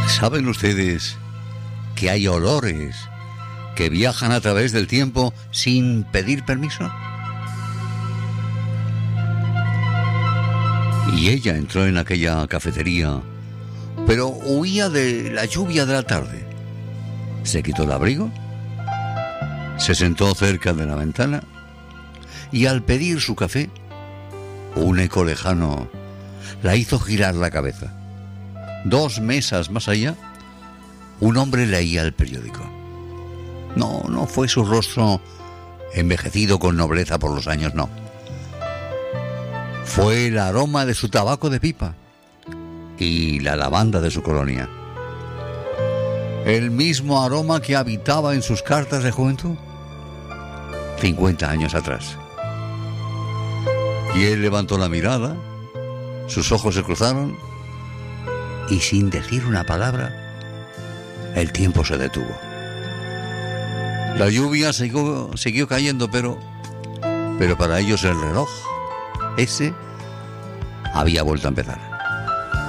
¿Saben ustedes que hay olores que viajan a través del tiempo sin pedir permiso? Y ella entró en aquella cafetería, pero huía de la lluvia de la tarde. Se quitó el abrigo, se sentó cerca de la ventana y al pedir su café, un eco lejano la hizo girar la cabeza. 2 mesas más allá, un hombre leía el periódico. No fue su rostro envejecido con nobleza por los años, no. Fue el aroma de su tabaco de pipa y la lavanda de su colonia. El mismo aroma que habitaba en sus cartas de juventud 50 años atrás. Y él levantó la mirada, sus ojos se cruzaron y sin decir una palabra, el tiempo se detuvo. La lluvia siguió cayendo, pero para ellos el reloj, ese, había vuelto a empezar.